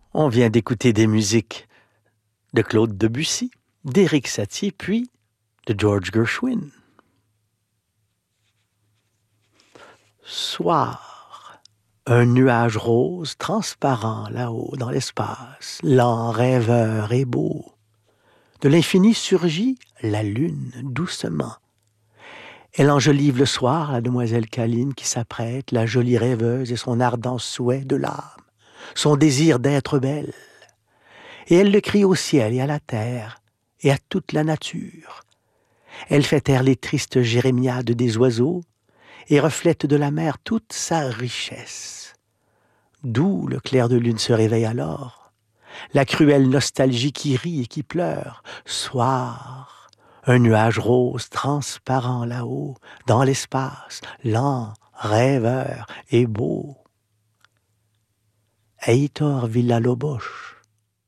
On vient d'écouter des musiques de Claude Debussy, d'Éric Satie, puis de George Gershwin. Soir, un nuage rose transparent là-haut dans l'espace, lent, rêveur et beau. De l'infini surgit la lune doucement. Elle enjolive le soir la demoiselle câline qui s'apprête, la jolie rêveuse et son ardent souhait de l'âme, son désir d'être belle. Et elle le crie au ciel et à la terre et à toute la nature. Elle fait taire les tristes jérémiades des oiseaux et reflète de la mer toute sa richesse. D'où le clair de lune se réveille alors, la cruelle nostalgie qui rit et qui pleure. Soir, un nuage rose transparent là-haut, dans l'espace, lent, rêveur et beau. Heitor Villa-Lobos.